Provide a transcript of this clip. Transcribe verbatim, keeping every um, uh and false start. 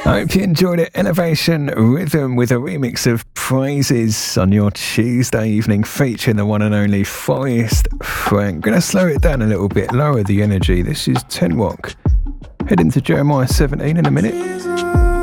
I hope you enjoyed it. Elevation Rhythm with a remix of Praises on your Tuesday evening, featuring the one and only Forest Frank. Gonna slow it down a little bit, lower the energy. This is Ten Rock. Heading to Jeremiah seventeen in a minute.